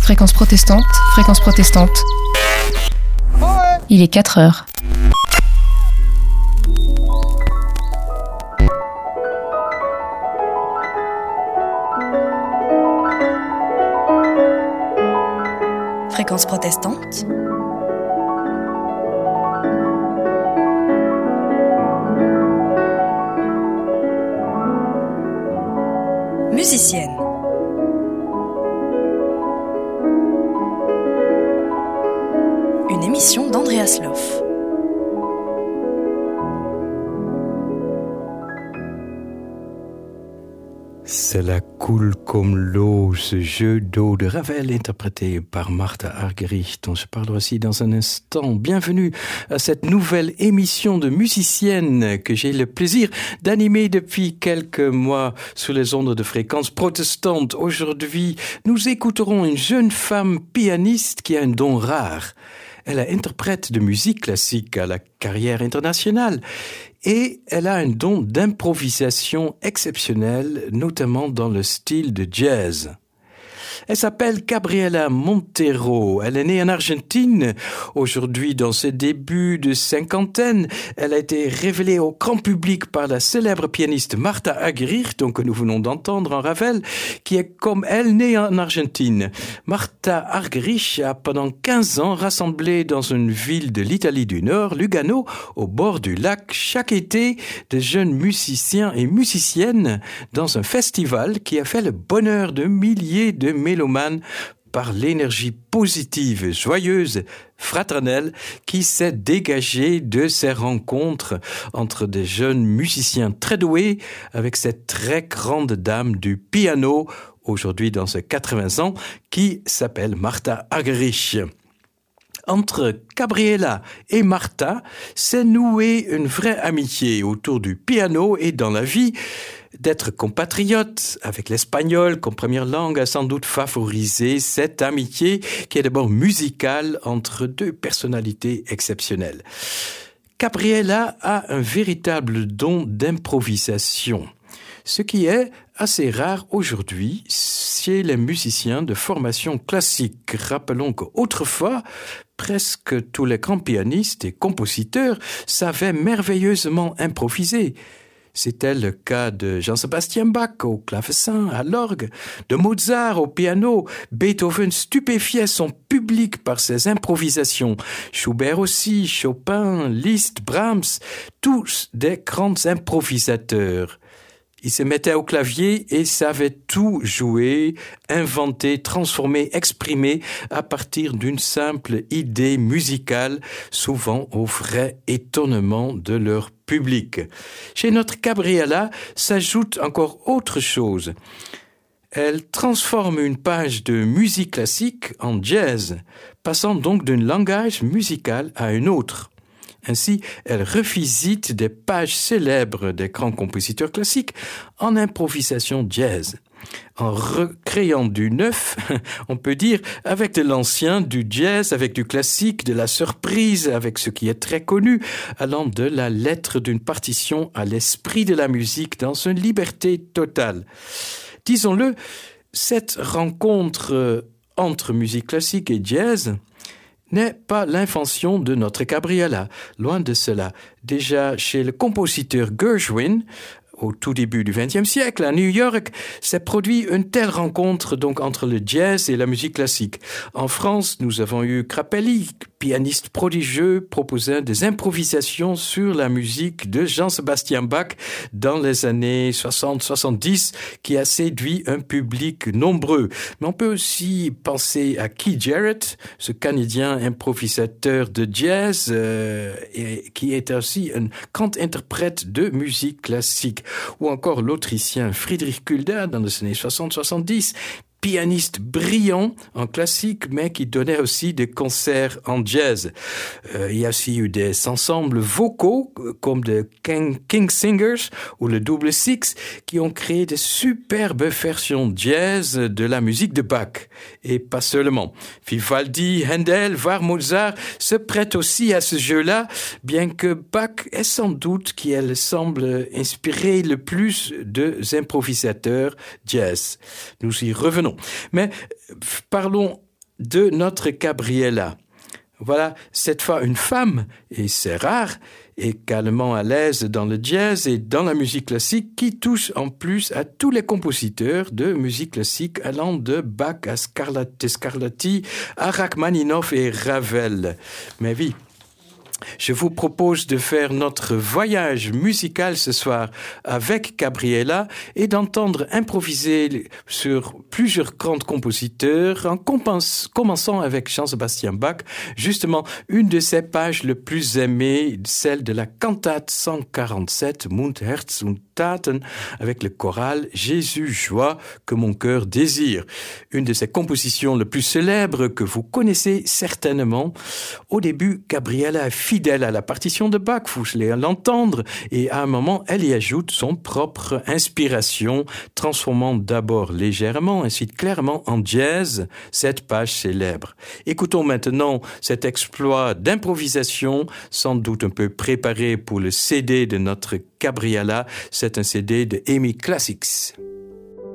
Fréquence protestante, fréquence protestante. Il est 4 heures. Fréquence protestante. Musicienne. Une émission d'Andreas Loff. Cela coule comme l'eau, ce jeu d'eau de Ravel interprété par Martha Argerich, dont je parlerai aussi dans un instant. Bienvenue à cette nouvelle émission de musicienne que j'ai le plaisir d'animer depuis quelques mois sous les ondes de fréquence protestante. Aujourd'hui, nous écouterons une jeune femme pianiste qui a un don rare. Elle est interprète de musique classique à la carrière internationale et elle a un don d'improvisation exceptionnel, notamment dans le style de jazz. Elle s'appelle Gabriela Montero. Elle est née en Argentine. Aujourd'hui, dans ses débuts de cinquantaine, elle a été révélée au grand public par la célèbre pianiste Martha Argerich, donc que nous venons d'entendre en Ravel, qui est comme elle née en Argentine. Martha Argerich a pendant 15 ans rassemblé dans une ville de l'Italie du Nord, Lugano, au bord du lac, chaque été, de jeunes musiciens et musiciennes dans un festival qui a fait le bonheur de milliers de mélomanes par l'énergie positive, joyeuse, fraternelle qui s'est dégagée de ces rencontres entre des jeunes musiciens très doués avec cette très grande dame du piano, aujourd'hui dans ses 80 ans, qui s'appelle Martha Argerich. Entre Gabriela et Martha s'est nouée une vraie amitié autour du piano et dans la vie. D'être compatriote avec l'espagnol comme première langue a sans doute favorisé cette amitié qui est d'abord musicale entre deux personnalités exceptionnelles. Gabriela a un véritable don d'improvisation, ce qui est assez rare aujourd'hui chez les musiciens de formation classique. Rappelons qu'autrefois, presque tous les grands pianistes et compositeurs savaient merveilleusement improviser. C'était le cas de Jean-Sébastien Bach au clavecin, à l'orgue, de Mozart au piano. Beethoven stupéfiait son public par ses improvisations. Schubert aussi, Chopin, Liszt, Brahms, tous des grands improvisateurs. Ils se mettaient au clavier et savaient tout jouer, inventer, transformer, exprimer à partir d'une simple idée musicale, souvent au vrai étonnement de leur public. Chez notre Gabriela s'ajoute encore autre chose. Elle transforme une page de musique classique en jazz, passant donc d'un langage musical à un autre. Ainsi, elle revisite des pages célèbres des grands compositeurs classiques en improvisation jazz. En recréant du neuf, on peut dire, avec de l'ancien, du jazz, avec du classique, de la surprise, avec ce qui est très connu, allant de la lettre d'une partition à l'esprit de la musique dans une liberté totale. Disons-le, cette rencontre entre musique classique et jazz n'est pas l'invention de notre Gabriela, loin de cela. Déjà chez le compositeur Gershwin, au tout début du XXe siècle, à New York, s'est produit une telle rencontre donc entre le jazz et la musique classique. En France, nous avons eu Grappelli, pianiste prodigieux, proposant des improvisations sur la musique de Jean-Sébastien Bach dans les années 60-70, qui a séduit un public nombreux. Mais on peut aussi penser à Keith Jarrett, ce Canadien improvisateur de jazz, et qui est aussi un grand interprète de musique classique. Ou encore l'Autrichien Friedrich Gulda dans les années 60-70, pianiste brillant en classique, mais qui donnait aussi des concerts en jazz. Il y a aussi eu des ensembles vocaux, comme de King Singers ou le Double Six, qui ont créé des superbes versions jazz de la musique de Bach. Et pas seulement. Vivaldi, Handel, voire Mozart se prêtent aussi à ce jeu-là, bien que Bach est sans doute qui elle semble inspirer le plus de improvisateurs jazz. Nous y revenons. Mais parlons de notre Gabriela. Voilà, cette fois une femme, et c'est rare, également à l'aise dans le jazz et dans la musique classique, qui touche en plus à tous les compositeurs de musique classique allant de Bach à Scarlatti, à Rachmaninoff et Ravel. Mais oui, je vous propose de faire notre voyage musical ce soir avec Gabriela et d'entendre improviser sur plusieurs grands compositeurs en commençant avec Jean-Sébastien Bach, justement une de ses pages les plus aimées, celle de la cantate 147 Mund, Herz und Taten avec le choral Jésus, joie que mon cœur désire. Une de ses compositions les plus célèbres que vous connaissez certainement. Au début, Gabriela est fidèle à la partition de Bach, vous allez l'entendre, et à un moment, elle y ajoute son propre inspiration, transformant d'abord légèrement, ensuite clairement en jazz, cette page célèbre. Écoutons maintenant cet exploit d'improvisation, sans doute un peu préparé pour le CD de notre Gabriela. C'est un CD de EMI Classics.